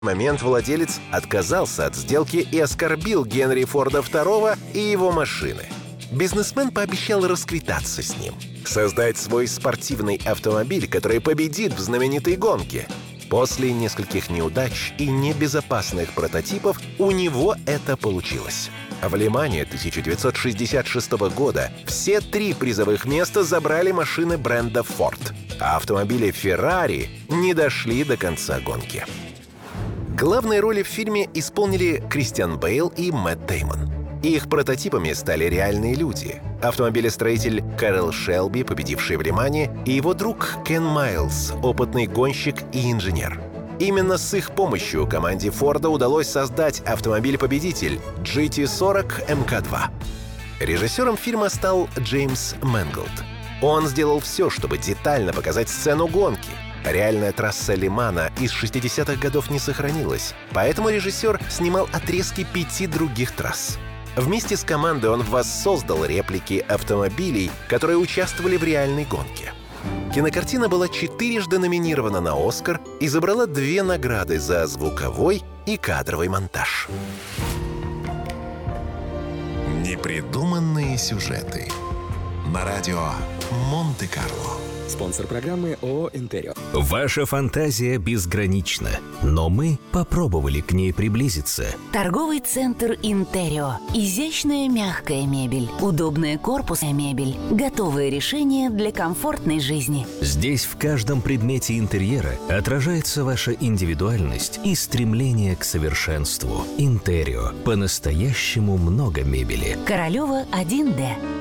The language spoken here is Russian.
момент владелец отказался от сделки и оскорбил Генри Форда II и его машины. Бизнесмен пообещал расквитаться с ним, создать свой спортивный автомобиль, который победит в знаменитой гонке. После нескольких неудач и небезопасных прототипов у него это получилось. В Ле-Мане 1966 года все 3 призовых места забрали машины бренда Ford, а автомобили Ferrari не дошли до конца гонки. Главные роли в фильме исполнили Кристиан Бейл и Мэтт Дэймон. Их прототипами стали реальные люди. Автомобилестроитель Кэрол Шелби, победивший в Ле-Мане, и его друг Кен Майлз, опытный гонщик и инженер. Именно с их помощью команде Форда удалось создать автомобиль-победитель GT40 МК2. Режиссером фильма стал Джеймс Мэнголд. Он сделал все, чтобы детально показать сцену гонки. Реальная трасса Ле-Мана из 60-х годов не сохранилась, поэтому режиссер снимал отрезки 5 других трасс. Вместе с командой он воссоздал реплики автомобилей, которые участвовали в реальной гонке. Кинокартина была 4-жды номинирована на «Оскар» и забрала 2 награды за звуковой и кадровый монтаж. Непридуманные сюжеты на радио Монте-Карло. Спонсор программы ООО «Интерио». Ваша фантазия безгранична, но мы попробовали к ней приблизиться. Торговый центр «Интерио». Изящная мягкая мебель, удобная корпусная мебель, готовые решения для комфортной жизни. Здесь в каждом предмете интерьера отражается ваша индивидуальность и стремление к совершенству. «Интерио». По-настоящему много мебели. Королева 1Д.